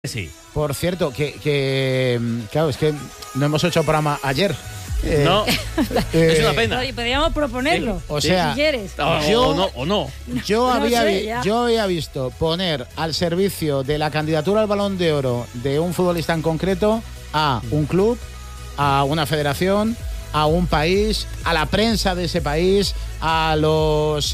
Sí. Por cierto, claro, es que no hemos hecho programa ayer. No, es una pena. Oye, podríamos proponerlo. Sí. O sea, si quieres. O no. Yo sé, había visto poner al servicio de la candidatura al Balón de Oro de un futbolista en concreto a un club, a una federación, a un país, a la prensa de ese país, a los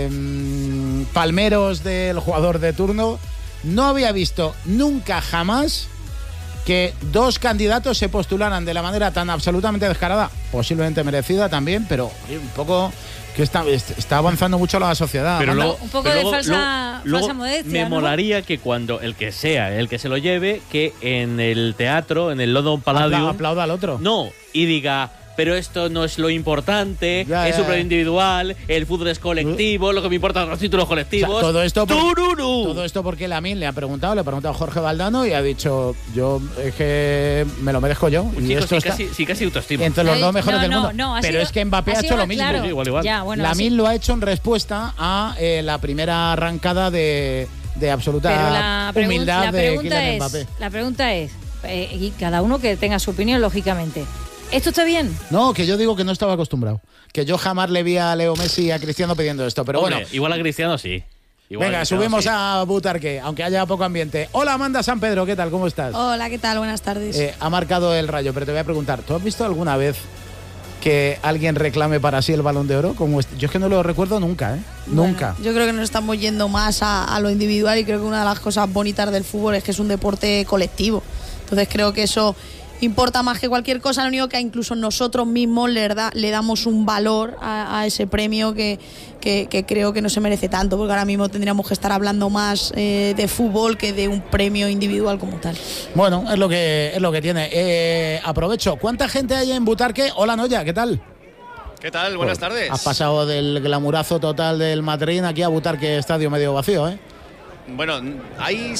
palmeros del jugador de turno. No había visto nunca jamás que dos candidatos se postularan de la manera tan absolutamente descarada, posiblemente merecida también, pero un poco que está avanzando mucho la sociedad. Pero luego, un poco de falsa modestia. Me molaría que cuando el que sea, el que se lo lleve, que en el teatro, en el London Palladium, aplauda al otro. No, y diga, pero esto no es lo importante, es súper individual, el fútbol es colectivo, lo que me importa son los títulos colectivos. O sea, todo esto porque Lamine le ha preguntado a Jorge Valdano y ha dicho, yo es que me lo merezco yo. Y chico, esto casi autoestima. Entre los dos mejores del mundo. Pero es que Mbappé ha hecho lo mismo. Claro. Igual. Ya, bueno, Lamine lo ha hecho en respuesta a la primera arrancada de absoluta humildad de Kylian Mbappé. La pregunta es, y cada uno que tenga su opinión, lógicamente. ¿Esto está bien? No, que yo digo que no estaba acostumbrado. Que yo jamás le vi a Leo Messi y a Cristiano pidiendo esto. Pero Hombre, bueno. Igual a Cristiano sí. Venga, subimos a Butarque, aunque haya poco ambiente. Hola, Amanda San Pedro, ¿qué tal? ¿Cómo estás? Hola, ¿qué tal? Buenas tardes. Ha marcado el Rayo, pero te voy a preguntar, ¿tú has visto alguna vez que alguien reclame para sí el Balón de Oro? Yo es que no lo recuerdo nunca, nunca. Yo creo que nos estamos yendo más a lo individual y creo que una de las cosas bonitas del fútbol es que es un deporte colectivo. Entonces creo que eso importa más que cualquier cosa, lo único que incluso nosotros mismos le damos un valor a ese premio que creo que no se merece tanto, porque ahora mismo tendríamos que estar hablando más de fútbol que de un premio individual como tal. Bueno, es lo que tiene. Aprovecho. ¿Cuánta gente hay en Butarque? Hola, Noya, ¿qué tal? ¿Qué tal? Buenas tardes. Has pasado del glamurazo total del Madrid aquí a Butarque, estadio medio vacío, ¿eh? Bueno, hay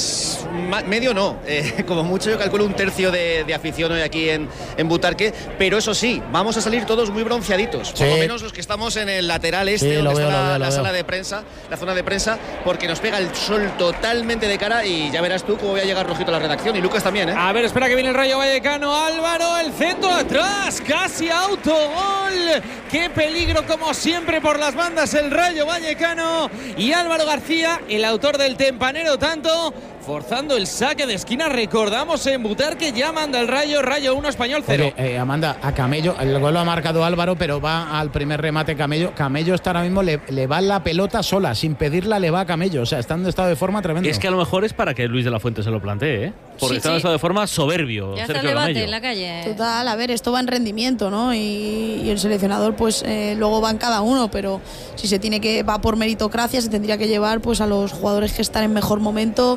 medio no, como mucho yo calculo un tercio de afición hoy aquí en Butarque, pero eso sí, vamos a salir todos muy bronceaditos, por lo menos los que estamos en el lateral donde está la sala de prensa, la zona de prensa, porque nos pega el sol totalmente de cara y ya verás tú cómo voy a llegar rojito a la redacción, y Lucas también, ¿eh? A ver, espera que viene el Rayo Vallecano, Álvaro, el centro atrás, casi autogol, qué peligro como siempre por las bandas el Rayo Vallecano, y Álvaro García, el autor del Tempanero tanto, forzando el saque de esquina. Recordamos en Butarque ya manda el Rayo 1, Español 0. Amanda, a Camello, el gol lo ha marcado Álvaro, pero va al primer remate Camello. Camello está ahora mismo, le va la pelota sola, sin pedirla le va a Camello. O sea, está en un estado de forma tremendo. Y es que a lo mejor es para que Luis de la Fuente se lo plantee, ¿eh? Porque está en un estado de forma soberbio. Ya está el debate en la calle. Total, a ver, esto va en rendimiento, ¿no? Y el seleccionador, pues luego va en cada uno, pero si va por meritocracia, se tendría que llevar pues a los jugadores que están en mejor momento,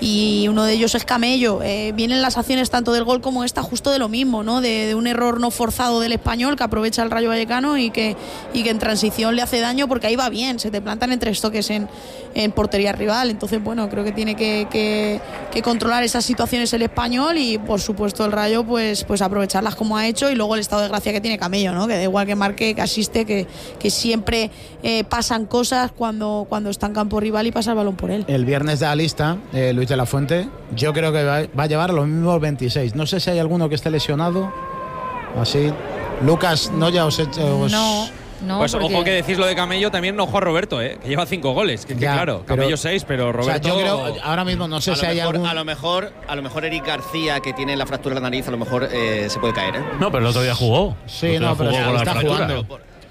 y uno de ellos es Camello. Vienen las acciones tanto del gol como esta justo de lo mismo, ¿no? De un error no forzado del Español que aprovecha el Rayo Vallecano y que en transición le hace daño, porque ahí va bien, se te plantan en 3 toques en portería rival. Entonces, bueno, creo que tiene que controlar esas situaciones el Español y, por supuesto, el Rayo pues aprovecharlas como ha hecho, y luego el estado de gracia que tiene Camello, ¿no? Que da igual que marque, que asiste, que siempre pasan cosas cuando está en campo rival y pasa el balón por él. El viernes de la lista, Luis de la Fuente, yo creo que va a llevar los mismos 26. No sé si hay alguno que esté lesionado. Así. Lucas, no ya os he hecho. No, pues porque... ojo que decís lo de Camello, también ojo a Roberto, que lleva 5 goles. Que claro, Camello 6, pero Roberto. O sea, yo creo, ahora mismo no sé si hay algún. A lo mejor Eric García, que tiene la fractura de la nariz, a lo mejor se puede caer, ¿eh? No, pero el otro día jugó. Sí, pero está jugando.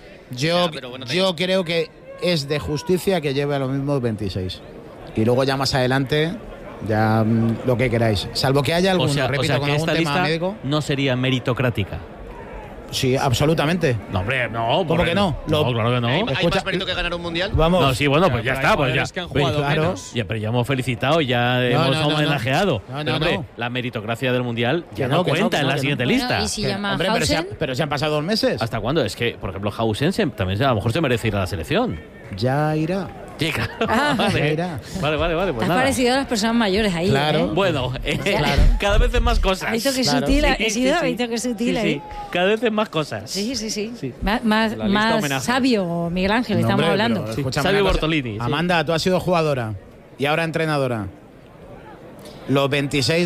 Yo creo que es de justicia que lleve a los mismos 26. Y luego ya más adelante, ya lo que queráis. Salvo que haya alguno, repito, con algún tema médico. No sería meritocrática. Sí, absolutamente. No, hombre, no. ¿Cómo que no? No, claro que no. ¿Hay más mérito que ganar un mundial? Vamos. No, sí, bueno, pues ya está. Pues ya. Que han jugado menos. Ya, pero ya hemos felicitado, ya hemos homenajeado. No, hombre, la meritocracia del mundial ya no cuenta en la siguiente lista. ¿Y si llama hombre, pero se han pasado 2 meses. ¿Hasta cuándo? Es que, por ejemplo, Hausen también a lo mejor se merece ir a la selección. Ya irá. Sí, claro. Ya irá. Vale. Pues has nada. parecido a las personas mayores ahí. Claro. Bueno, claro. Cada vez es más cosas. ¿Has visto que Claro. sutil Sí, he sido? ¿Has visto que sutil ahí? Sí, cada vez es más cosas. Sí. Más homenaje. sabio, Miguel Ángel, estamos hombre, hablando. pero escúchame Sabio una cosa. Bortolini. Sí. Amanda, tú has sido jugadora y ahora entrenadora. los 26